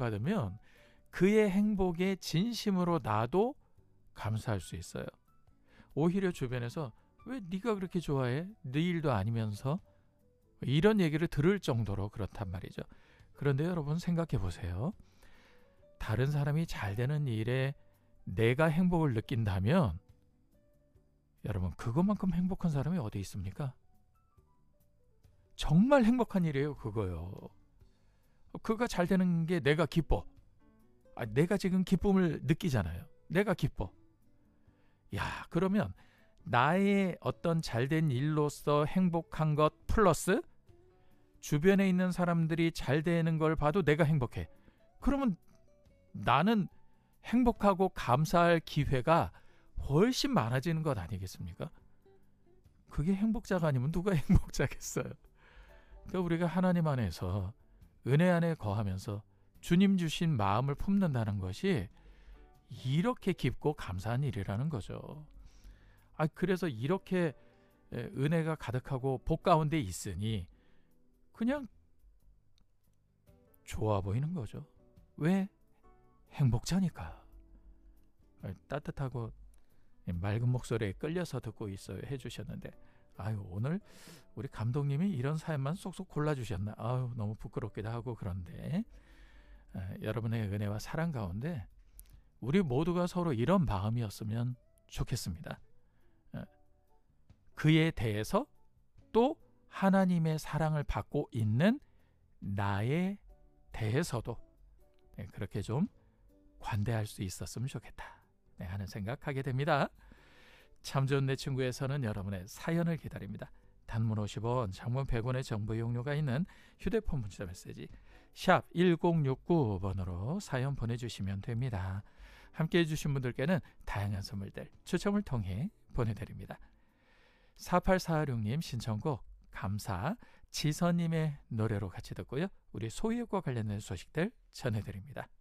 받으면 그의 행복에 진심으로 나도 감사할 수 있어요. 오히려 주변에서 왜 네가 그렇게 좋아해? 네 일도 아니면서 이런 얘기를 들을 정도로 그렇단 말이죠. 그런데 여러분 생각해 보세요. 다른 사람이 잘 되는 일에 내가 행복을 느낀다면 여러분 그것만큼 행복한 사람이 어디 있습니까? 정말 행복한 일이에요. 그거요. 그가 잘 되는 게 내가 기뻐. 내가 지금 기쁨을 느끼잖아요. 내가 기뻐. 야, 그러면 나의 어떤 잘된 일로서 행복한 것 플러스 주변에 있는 사람들이 잘 되는 걸 봐도 내가 행복해. 그러면 나는 행복하고 감사할 기회가 훨씬 많아지는 것 아니겠습니까? 그게 행복자가 아니면 누가 행복자겠어요? 그러니까 우리가 하나님 안에서 은혜 안에 거하면서 주님 주신 마음을 품는다는 것이 이렇게 깊고 감사한 일이라는 거죠. 그래서 이렇게 은혜가 가득하고 복 가운데 있으니 그냥 좋아 보이는 거죠. 왜? 행복자니까. 따뜻하고 맑은 목소리에 끌려서 듣고 있어요 해주셨는데 오늘 우리 감독님이 이런 사연만 쏙쏙 골라주셨나. 너무 부끄럽기도 하고 그런데 여러분의 은혜와 사랑 가운데 우리 모두가 서로 이런 마음이었으면 좋겠습니다. 그에 대해서 또 하나님의 사랑을 받고 있는 나에 대해서도 그렇게 좀 관대할 수 있었으면 좋겠다 하는 생각하게 됩니다. 참 좋은 내 친구에서는 여러분의 사연을 기다립니다. 단문 50원, 장문 100원의 정보 이용료가 있는 휴대폰 문자 메시지 샵 1069번으로 사연 보내주시면 됩니다. 함께해 주신 분들께는 다양한 선물들 추첨을 통해 보내드립니다. 4846님 신청곡 감사 지선님의 노래로 같이 듣고요. 우리 소유과 관련된 소식들 전해드립니다.